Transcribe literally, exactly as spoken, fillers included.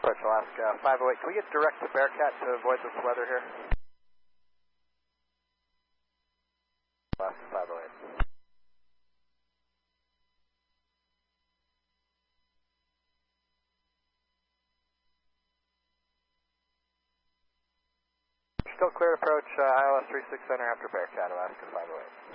Approach Alaska five oh eight. Can we get direct to Bearcat to avoid this weather here? Alaska five oh eight. Still clear to approach uh, I L S three six center after Bearcat, Alaska five oh eight.